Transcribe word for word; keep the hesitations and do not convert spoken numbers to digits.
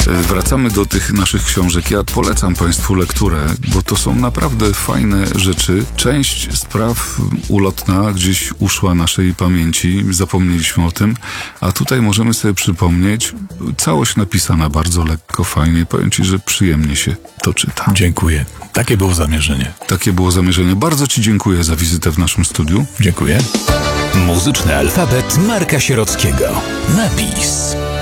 Wracamy do tych naszych książek. Ja polecam Państwu lekturę, bo to są naprawdę fajne rzeczy. Część spraw ulotna gdzieś uszła naszej pamięci, zapomnieliśmy o tym, a tutaj możemy sobie przypomnieć. Całość napisana bardzo lekko, fajnie. Powiem Ci, że przyjemnie się to czyta. Dziękuję. Takie było zamierzenie. Takie było zamierzenie. Bardzo Ci dziękuję za wizytę w naszym studiu. Dziękuję. Muzyczny alfabet Marka Sierockiego. Napis.